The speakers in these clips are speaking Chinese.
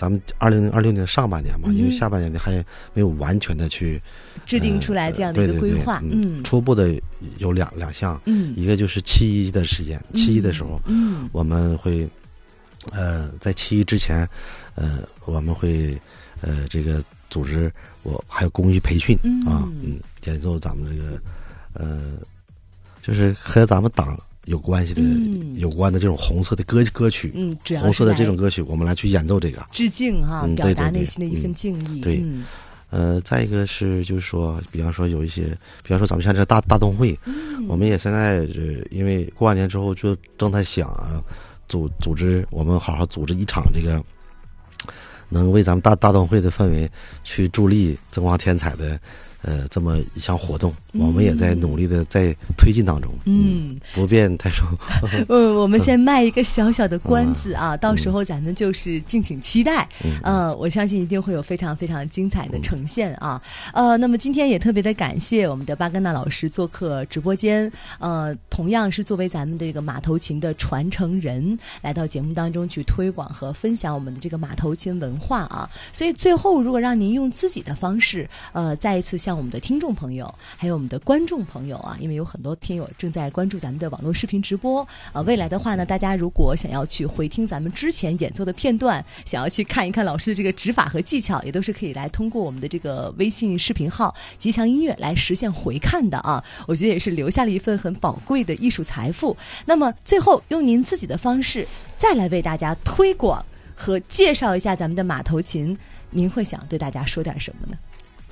咱们2026年的上半年嘛，因为下半年还没有完全的去制定出来这样的一个规划。 初步的有两项，一个就是7·1的时间，7·1的时候，我们会在7·1之前，我们会这个组织还有公益培训演奏咱们这个就是和咱们党有关系的、有关的这种红色的歌曲，红色的这种歌曲，我们来去演奏这个致敬哈，表达内心的一份敬意。 对，再一个是就是说，比方说咱们像这个大动会，我们也现在因为过完年之后就正在想组织，我们好好组织一场这个能为咱们大动会的氛围去助力增光添彩的这么一项活动，我们也在努力的在推进当中。不便太说。 我们先卖一个小小的关子啊，到时候咱们就是敬请期待。我相信一定会有非常非常精彩的呈现啊。那么今天也特别的感谢我们的巴格纳老师做客直播间，同样是作为咱们的这个马头琴的传承人，来到节目当中去推广和分享我们的这个马头琴文化啊。所以最后，如果让您用自己的方式，再一次向我们的听众朋友还有我们的观众朋友啊，因为有很多听友正在关注咱们的网络视频直播，未来的话呢，大家如果想要去回听咱们之前演奏的片段，想要去看一看老师的这个指法和技巧，也都是可以来通过我们的这个微信视频号吉祥音乐来实现回看的啊。我觉得也是留下了一份很宝贵的艺术财富。那么最后用您自己的方式再来为大家推广和介绍一下咱们的马头琴，您会想对大家说点什么呢？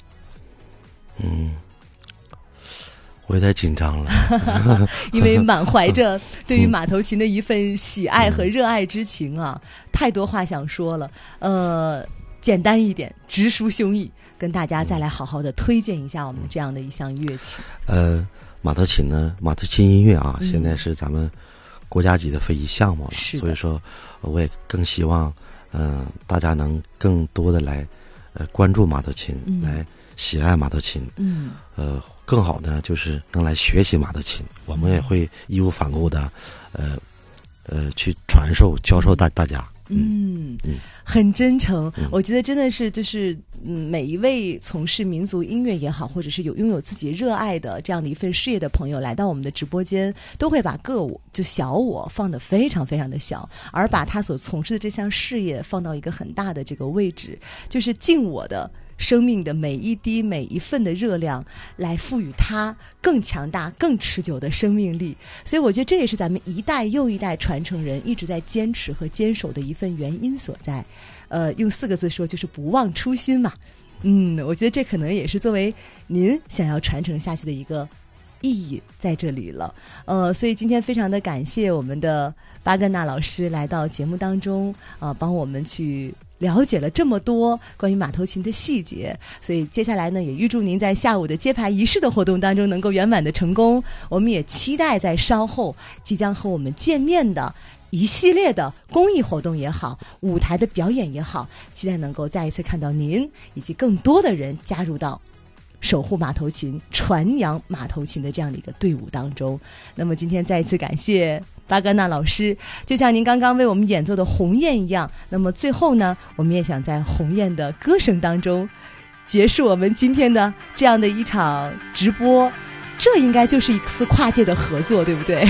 我有点紧张了， 因为满怀着对于马头琴的一份喜爱和热爱之情啊，太多话想说了。简单一点，直抒胸臆，跟大家再来好好的推荐一下我们这样的一项乐器。 马头琴呢，马头琴音乐啊，现在是咱们国家级的非遗项目了，所以说我也更希望大家能更多的来关注马头琴，来喜爱马头琴，更好的就是能来学习马头琴，我们也会义无反顾的去传授教授大家。很真诚，我觉得真的是就是每一位从事民族音乐也好，或者是拥有自己热爱的这样的一份事业的朋友来到我们的直播间，都会把小我放得非常非常的小，而把他所从事的这项事业放到一个很大的这个位置，就是尽我的生命的每一滴每一份的热量来赋予它更强大更持久的生命力。所以我觉得这也是咱们一代又一代传承人一直在坚持和坚守的一份原因所在。用4个字说，就是不忘初心嘛。我觉得这可能也是作为您想要传承下去的一个意义在这里了。所以今天非常的感谢我们的巴格纳老师来到节目当中，帮我们去了解了这么多关于马头琴的细节。所以接下来呢，也预祝您在下午的揭牌仪式的活动当中能够圆满的成功。我们也期待在稍后即将和我们见面的一系列的公益活动也好，舞台的表演也好，期待能够再一次看到您以及更多的人加入到守护马头琴、传扬马头琴的这样的一个队伍当中。那么今天再一次感谢巴格纳老师，就像您刚刚为我们演奏的鸿雁一样，那么最后呢，我们也想在鸿雁的歌声当中结束我们今天的这样的一场直播。这应该就是一次跨界的合作，对不对？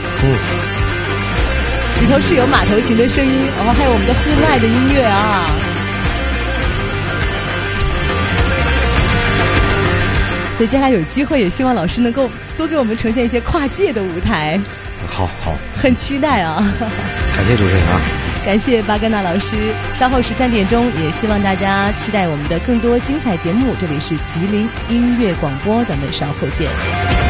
里头是有马头琴的声音，然后还有我们的呼麦的音乐啊。所以接下来有机会也希望老师能够多给我们呈现一些跨界的舞台。好， 很期待啊。 感谢主持人啊， 感谢巴格纳老师。稍后13点钟，也希望大家期待我们的更多精彩节目。这里是吉林音乐广播，咱们稍后见。